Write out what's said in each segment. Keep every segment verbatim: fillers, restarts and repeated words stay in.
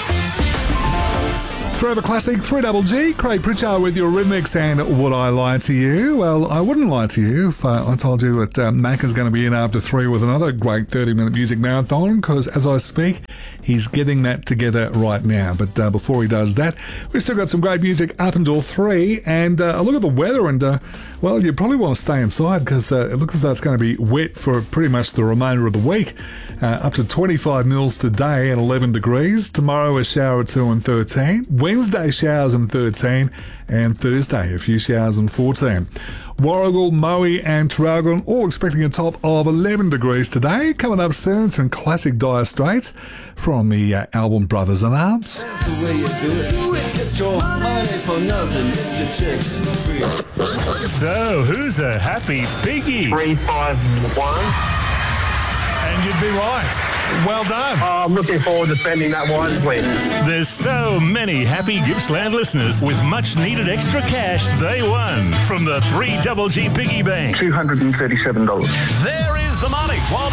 Forever Classic, three double G, Craig Pritchard with your Rhythmics and Would I Lie to You? Well, I wouldn't lie to you if uh, I told you that uh, Mac is going to be in after three with another great thirty-minute music marathon, because as I speak, he's getting that together right now. But uh, before he does that, we've still got some great music up until three, and uh, a look at the weather, and uh, well, you probably want to stay inside because uh, it looks as though it's going to be wet for pretty much the remainder of the week. Uh, up to twenty-five mils today at eleven degrees. Tomorrow a shower or two and thirteen. Wednesday showers and thirteen, and Thursday a few showers and fourteen. Warragul, Moe and Traralgon all expecting a top of eleven degrees today. Coming up soon, some classic Dire Straits from the uh, album Brothers in Arms. That's the way you do it. Do it, get your money for nothing, get your chicks for free. So, who's a happy piggy? Three, five, one. And you'd be right. Well done. Oh, I'm looking forward to spending that wisely. There's so many happy Gippsland listeners with much needed extra cash they won from the three double G Piggy Bank. two hundred thirty-seven dollars. There is the money. Well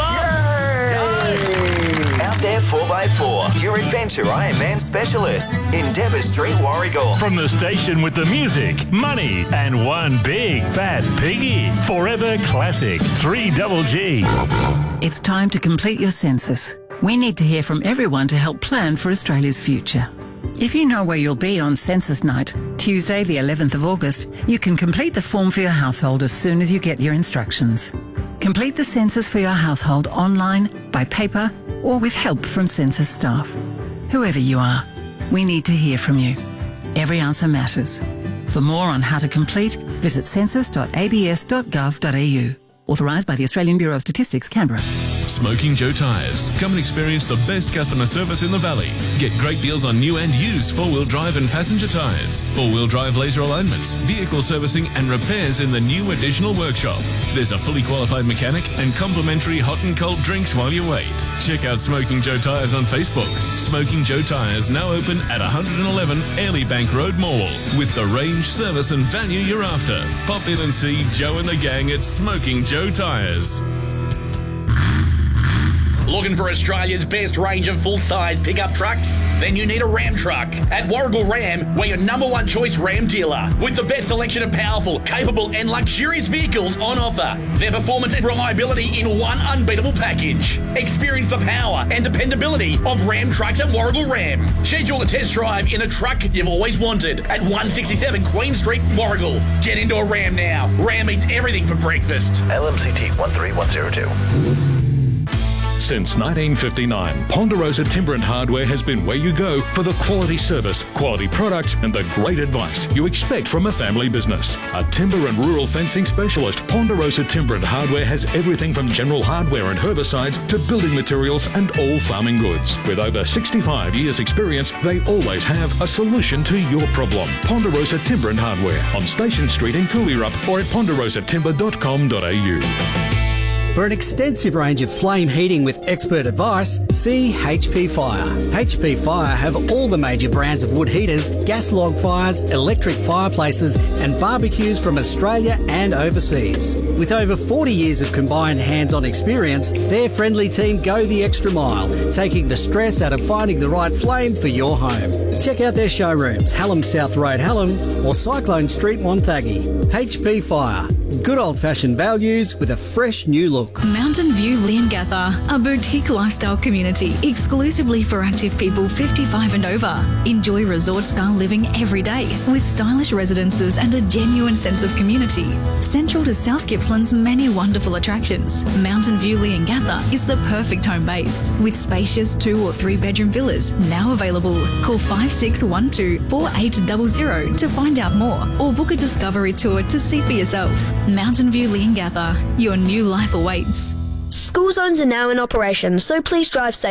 done. Yay! Out there four by four, your adventure Ironman specialists in Dever Street, Warragul. From the station with the music, money, and one big fat piggy. Forever Classic, three double G. It's time to complete your census. We need to hear from everyone to help plan for Australia's future. If you know where you'll be on census night, Tuesday the eleventh of August, you can complete the form for your household as soon as you get your instructions. Complete the census for your household online, by paper, or with help from census staff. Whoever you are, we need to hear from you. Every answer matters. For more on how to complete, visit census dot a b s dot gov dot a u. Authorised by the Australian Bureau of Statistics, Canberra. Smoking Joe Tyres. Come and experience the best customer service in the Valley. Get great deals on new and used four-wheel drive and passenger tyres, four-wheel drive laser alignments, vehicle servicing and repairs in the new additional workshop. There's a fully qualified mechanic and complimentary hot and cold drinks while you wait. Check out Smoking Joe Tyres on Facebook. Smoking Joe Tyres now open at one eleven Airlie Bank Road, Morwell, with the range, service and value you're after. Pop in and see Joe and the gang at Smoking Joe Tyres. Looking for Australia's best range of full-size pickup trucks? Then you need a Ram truck. At Warragul Ram, we're your number one choice Ram dealer, with the best selection of powerful, capable and luxurious vehicles on offer. Their performance and reliability in one unbeatable package. Experience the power and dependability of Ram trucks at Warragul Ram. Schedule a test drive in a truck you've always wanted at one sixty-seven Queen Street, Warragul. Get into a Ram now. Ram eats everything for breakfast. L M C T one three one zero two. Since nineteen fifty-nine, Ponderosa Timber and Hardware has been where you go for the quality service, quality products and the great advice you expect from a family business. A timber and rural fencing specialist, Ponderosa Timber and Hardware has everything from general hardware and herbicides to building materials and all farming goods. With over sixty-five years experience, they always have a solution to your problem. Ponderosa Timber and Hardware on Station Street in Cooleyrup or at ponderosa timber dot com dot a u. For an extensive range of flame heating with expert advice, see H P Fire. H P Fire have all the major brands of wood heaters, gas log fires, electric fireplaces and barbecues from Australia and overseas. With over forty years of combined hands-on experience, their friendly team go the extra mile, taking the stress out of finding the right flame for your home. Check out their showrooms, Hallam South Road, Hallam or Cyclone Street, Wonthaggi. H P Fire. Good old-fashioned values with a fresh new look. Mountain View Leongatha, a boutique lifestyle community exclusively for active people fifty-five and over. Enjoy resort-style living every day with stylish residences and a genuine sense of community. Central to South Gippsland's many wonderful attractions, Mountain View Leongatha is the perfect home base with spacious two or three bedroom villas now available. Call five six one two, four eight zero zero to find out more or book a discovery tour to see for yourself. Mountain View Leongatha, your new life awaits. School zones are now in operation, so please drive safe.